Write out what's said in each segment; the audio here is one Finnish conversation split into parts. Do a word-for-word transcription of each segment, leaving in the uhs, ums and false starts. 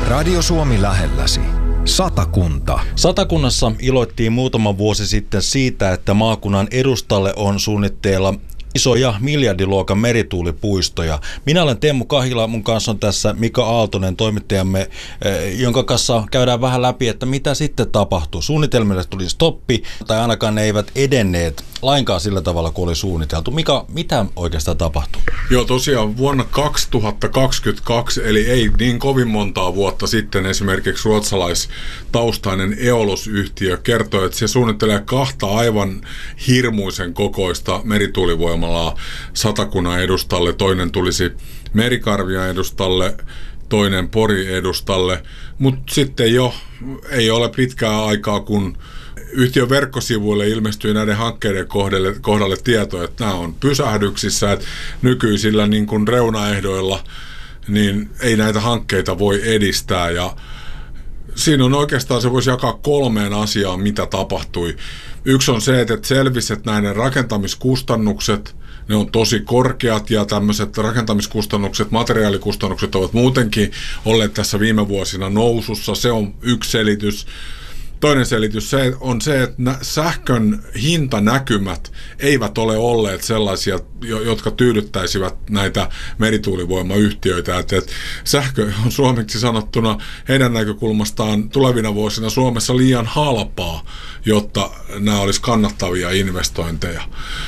Radio Suomi lähelläsi. Satakunta. Satakunnassa iloittiin muutama vuosi sitten siitä, että maakunnan edustalle on suunnitteilla isoja miljardiluokan merituulipuistoja. Minä olen Teemu Kahila, mun kanssa on tässä Mika Aaltonen, toimittajamme, jonka kanssa käydään vähän läpi, että mitä sitten tapahtuu. Suunnitelmille tuli stoppi, tai ainakaan ne eivät edenneet lainkaan sillä tavalla, kuin oli suunniteltu. Mika, mitä oikeastaan tapahtuu? Joo, tosiaan vuonna kaksituhattakaksikymmentäkaksi, eli ei niin kovin montaa vuotta sitten, esimerkiksi ruotsalaistaustainen Eolus-yhtiö kertoi, että se suunnittelee kahta aivan hirmuisen kokoista merituulivoimaa Satakunnan edustalle, toinen tulisi Merikarvian edustalle, toinen Pori edustalle, mutta sitten jo ei ole pitkää aikaa, kun yhtiön verkkosivuille ilmestyi näiden hankkeiden kohdalle, kohdalle tieto, että nämä on pysähdyksissä, että nykyisillä niin kuin reunaehdoilla niin ei näitä hankkeita voi edistää, ja siinä on oikeastaan, se voisi jakaa kolmeen asiaan, mitä tapahtui. Yksi on se, että selvisi, että näiden rakentamiskustannukset, ne on tosi korkeat, ja tämmöiset rakentamiskustannukset, materiaalikustannukset ovat muutenkin olleet tässä viime vuosina nousussa. Se on yksi selitys. Toinen selitys on se, että sähkön hintanäkymät eivät ole olleet sellaisia, jotka tyydyttäisivät näitä merituulivoimayhtiöitä. Että sähkö on suomeksi sanottuna heidän näkökulmastaan tulevina vuosina Suomessa liian halpaa, jotta nämä olisi kannattavia investointeja.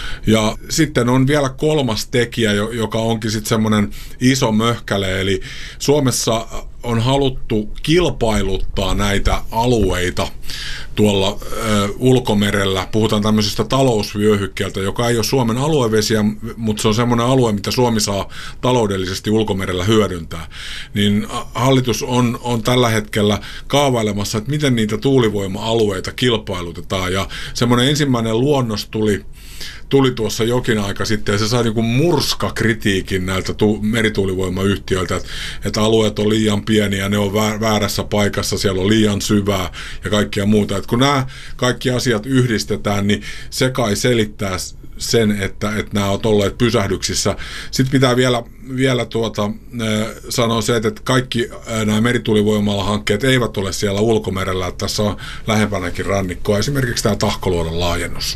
Ja sitten on vielä kolmas tekijä, joka onkin sitten semmoinen iso möhkäle, eli Suomessa on haluttu kilpailuttaa näitä alueita tuolla ö, ulkomerellä. Puhutaan tämmöisestä talousvyöhykkeeltä, joka ei ole Suomen aluevesiä, mutta se on semmoinen alue, mitä Suomi saa taloudellisesti ulkomerellä hyödyntää. Niin hallitus on, on tällä hetkellä kaavailemassa, että miten niitä tuulivoima-alueita kilpailutetaan. Ja semmoinen ensimmäinen luonnos tuli tuli tuossa jokin aika sitten, ja se sai niin kuin murskakritiikin näiltä tu- merituulivoimayhtiöiltä, että, että alueet on liian pieniä, ne on väärässä paikassa, siellä on liian syvää ja kaikkia muuta. Että kun nämä kaikki asiat yhdistetään, niin se kai selittää sen, että, että nämä ovat olleet pysähdyksissä. Sitten pitää vielä, vielä tuota, äh, sanoa se, että kaikki äh, nämä merituulivoimala-hankkeet eivät ole siellä ulkomerellä, että tässä on lähempänäkin rannikkoa, esimerkiksi tämä Tahkoluodon laajennus.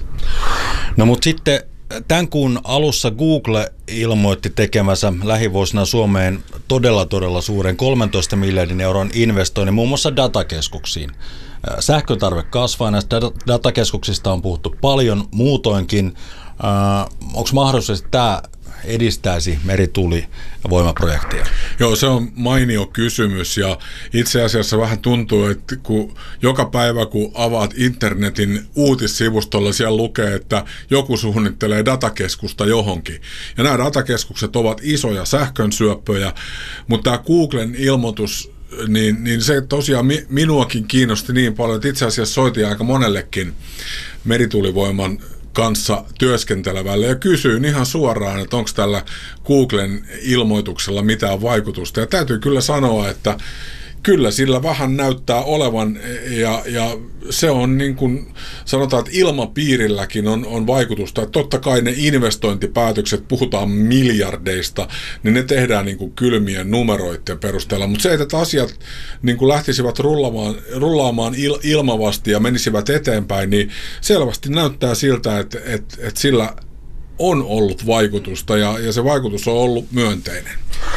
No mutta sitten tämän kuun alussa Google ilmoitti tekemänsä lähivuosina Suomeen todella todella suuren kolmentoista miljardin euron investoinnin muun muassa datakeskuksiin. Sähkötarve kasvaa, näistä datakeskuksista on puhuttu paljon muutoinkin. Äh, onko mahdollisesti tämä edistäisi merituulivoimaprojektia? Joo, se on mainio kysymys, ja itse asiassa vähän tuntuu, että kun joka päivä kun avaat internetin uutissivustolla, siellä lukee, että joku suunnittelee datakeskusta johonkin. Ja nämä datakeskukset ovat isoja sähkönsyöppöjä, mutta tämä Googlen ilmoitus, niin, niin se tosiaan minuakin kiinnosti niin paljon, että itse asiassa soitin aika monellekin merituulivoiman kanssa työskentelevälle ja kysyin ihan suoraan, että onko tällä Googlen ilmoituksella mitään vaikutusta. Ja täytyy kyllä sanoa, että kyllä sillä vähän näyttää olevan, ja, ja se on niin kuin sanotaan, että ilmapiirilläkin on, on vaikutusta. Että totta kai ne investointipäätökset, puhutaan miljardeista, niin ne tehdään niin kuin kylmien numeroiden perusteella. Mutta se, että asiat niin kuin lähtisivät rullaamaan, rullaamaan il, ilmavasti ja menisivät eteenpäin, niin selvästi näyttää siltä, että, että, että sillä on ollut vaikutusta, ja, ja se vaikutus on ollut myönteinen.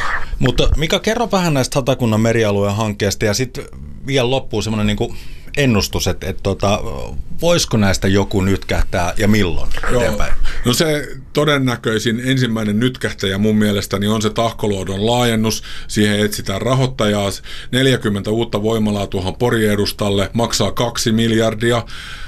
Mutta Mika, kerro vähän näistä Satakunnan merialueen hankkeesta, ja sitten vielä loppuun semmoinen niin kuin ennustus, että, että tota, voisiko näistä joku nytkähtää ja milloin eteenpäin? Joo. No se todennäköisin ensimmäinen nytkähtäjä mun mielestäni on se Tahkoluodon laajennus. Siihen etsitään rahoittajaa. neljäkymmentä uutta voimalaa tuohon Pori-edustalle, maksaa kaksi miljardia.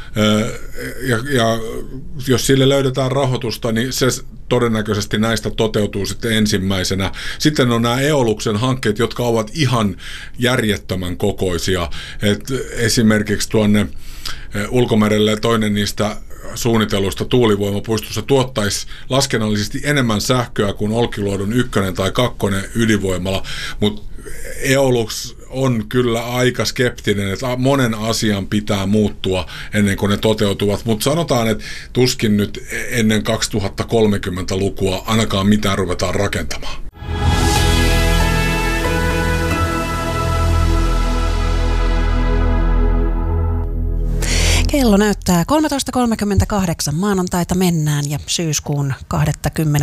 Ja, ja jos sille löydetään rahoitusta, niin se todennäköisesti näistä toteutuu sitten ensimmäisenä. Sitten on nämä Eoluksen hankkeet, jotka ovat ihan järjettömän kokoisia. Et esimerkiksi tuonne ulkomerelle toinen niistä suunnitelluista tuulivoimapuistossa tuottaisi laskennallisesti enemmän sähköä kuin Olkiluodon ykkönen tai kakkonen ydinvoimala, mutta Eolus on kyllä aika skeptinen, että monen asian pitää muuttua ennen kuin ne toteutuvat, mutta sanotaan, että tuskin nyt ennen kaksituhattakolmekymmentälukua ainakaan mitään ruvetaan rakentamaan. Kello näyttää kolmetoista kolmekymmentäkahdeksan, maanantaita mennään ja syyskuun kaksikymmentä